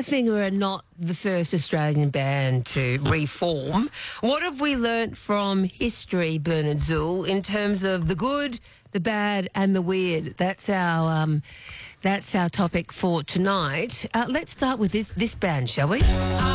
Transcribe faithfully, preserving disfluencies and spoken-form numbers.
Powderfinger are not the first Australian band to reform. What have we learnt from history, Bernard Zool, in terms of the good, the bad and the weird? That's our um, that's our topic for tonight. Uh, let's start with this, this band, shall we?